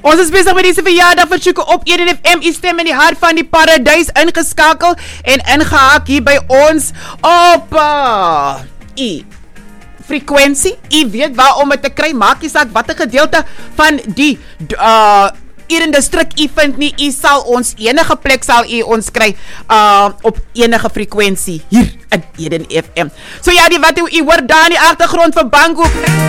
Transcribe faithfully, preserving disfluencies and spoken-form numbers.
Ons is besig met deze verjaardag versoeken op Eden F M. U stem in die hart van die paradijs ingeskakel en ingehaak hier by ons op uh, U frequentie. U weet waarom het te kry. Maak nie saak wat 'n gedeelte van die uh, Eden distrik u vind nie. U sal ons enige plek sal u ons kry uh, op enige frequentie hier in Eden F M. So ja, die wat u hoor daar in die agtergrond van Bango